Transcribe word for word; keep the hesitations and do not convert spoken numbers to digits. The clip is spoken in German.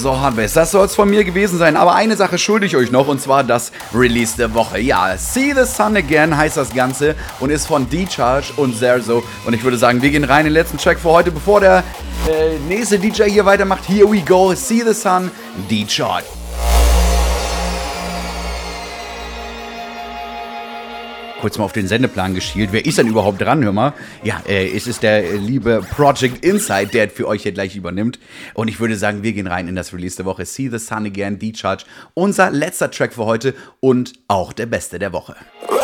So, Harvest, das soll es von mir gewesen sein. Aber eine Sache schulde ich euch noch, und zwar das Release der Woche. Ja, See the Sun Again heißt das Ganze und ist von D-Charge und Zerzo. Und ich würde sagen, wir gehen rein in den letzten Track für heute, bevor der äh, nächste D J hier weitermacht. Here we go, See the Sun, D-Charge. Kurz mal auf den Sendeplan geschielt. Wer ist denn überhaupt dran, hör mal? Ja, äh, es ist der äh, liebe Project Insight, der für euch hier gleich übernimmt. Und ich würde sagen, wir gehen rein in das Release der Woche. See the Sun Again, D-Charge. Unser letzter Track für heute und auch der beste der Woche.